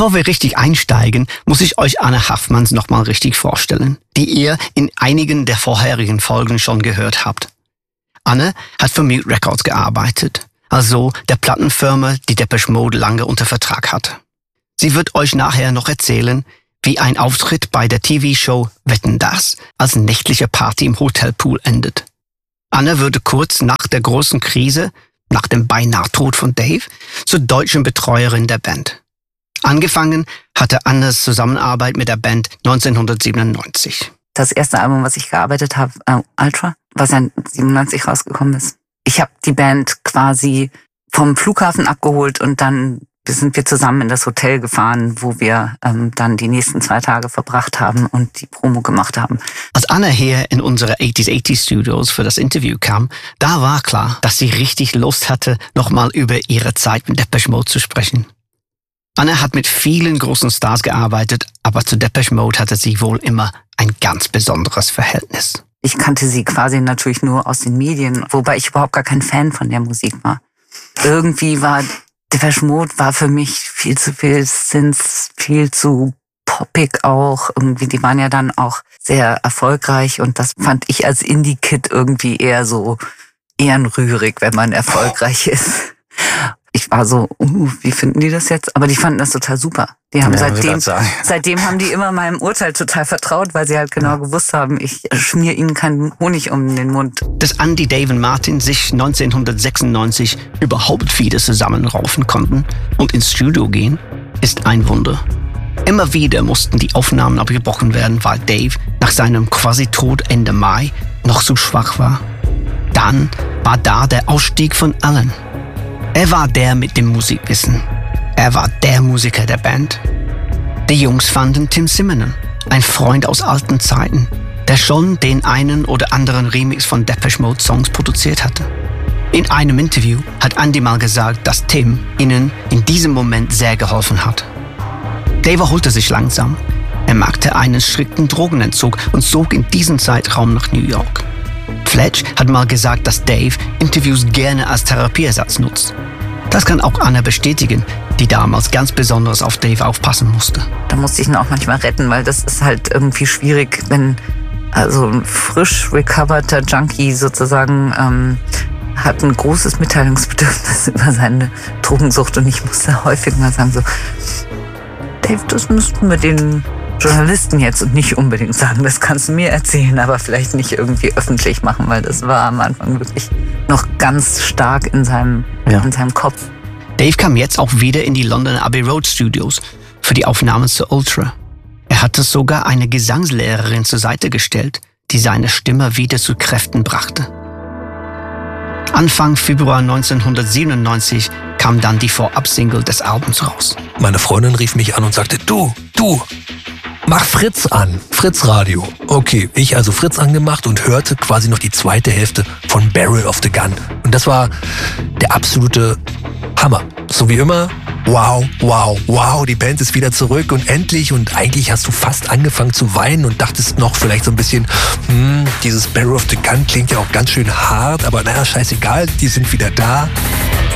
Bevor wir richtig einsteigen, muss ich euch Anne Haffmans nochmal richtig vorstellen, die ihr in einigen der vorherigen Folgen schon gehört habt. Anne hat für Mute Records gearbeitet, also der Plattenfirma, die Depeche Mode lange unter Vertrag hat. Sie wird euch nachher noch erzählen, wie ein Auftritt bei der TV-Show Wetten, dass als nächtliche Party im Hotelpool endet. Anne würde kurz nach der großen Krise, nach dem beinahe Tod von Dave, zur deutschen Betreuerin der Band. Angefangen hatte Annes Zusammenarbeit mit der Band 1997. Das erste Album, was ich gearbeitet habe, Ultra, was ja 97 rausgekommen ist. Ich habe die Band quasi vom Flughafen abgeholt und dann sind wir zusammen in das Hotel gefahren, wo wir dann die nächsten 2 Tage verbracht haben und die Promo gemacht haben. Als Anne hier in unsere 80s Studios für das Interview kam, da war klar, dass sie richtig Lust hatte, nochmal über ihre Zeit mit Depeche Mode zu sprechen. Anne hat mit vielen großen Stars gearbeitet, aber zu Depeche Mode hatte sie wohl immer ein ganz besonderes Verhältnis. Ich kannte sie quasi natürlich nur aus den Medien, wobei ich überhaupt gar kein Fan von der Musik war. Irgendwie war Depeche Mode für mich viel zu viel Synth, viel zu poppig auch. Irgendwie, die waren ja dann auch sehr erfolgreich und das fand ich als Indie-Kid irgendwie eher so ehrenrührig, wenn man erfolgreich ist. Ich war so, wie finden die das jetzt? Aber die fanden das total super. Die haben seitdem haben die immer meinem Urteil total vertraut, weil sie halt genau gewusst haben, ich schmier ihnen keinen Honig um den Mund. Dass Andy, Dave und Martin sich 1996 überhaupt wieder zusammenraufen konnten und ins Studio gehen, ist ein Wunder. Immer wieder mussten die Aufnahmen abgebrochen werden, weil Dave nach seinem Quasi-Tod Ende Mai noch zu schwach war. Dann war da der Ausstieg von Alan. Er war der mit dem Musikwissen. Er war der Musiker der Band. Die Jungs fanden Tim Simonon, ein Freund aus alten Zeiten, der schon den einen oder anderen Remix von Depeche Mode Songs produziert hatte. In einem Interview hat Andy mal gesagt, dass Tim ihnen in diesem Moment sehr geholfen hat. Dave erholte sich langsam. Er machte einen strikten Drogenentzug und zog in diesem Zeitraum nach New York. Fletch hat mal gesagt, dass Dave Interviews gerne als Therapieersatz nutzt. Das kann auch Anne bestätigen, die damals ganz besonders auf Dave aufpassen musste. Da musste ich ihn auch manchmal retten, weil das ist halt irgendwie schwierig, wenn also ein frisch recoverter Junkie sozusagen hat ein großes Mitteilungsbedürfnis über seine Drogensucht und ich musste häufig mal sagen so, Dave, das musst du mit den Journalisten jetzt und nicht unbedingt sagen, das kannst du mir erzählen, aber vielleicht nicht irgendwie öffentlich machen, weil das war am Anfang wirklich noch ganz stark in seinem Kopf. Dave kam jetzt auch wieder in die London Abbey Road Studios für die Aufnahmen zu Ultra. Er hatte sogar eine Gesangslehrerin zur Seite gestellt, die seine Stimme wieder zu Kräften brachte. Anfang Februar 1997 kam dann die Vorab-Single des Albums raus. Meine Freundin rief mich an und sagte, du, mach Fritz an, Fritz Radio. Okay, ich also Fritz angemacht und hörte quasi noch die zweite Hälfte von Barrel of the Gun. Und das war der absolute Hammer. So wie immer, wow, die Band ist wieder zurück und endlich. Und eigentlich hast du fast angefangen zu weinen und dachtest noch vielleicht so ein bisschen, dieses Barrel of the Gun klingt ja auch ganz schön hart, aber naja, scheißegal, die sind wieder da.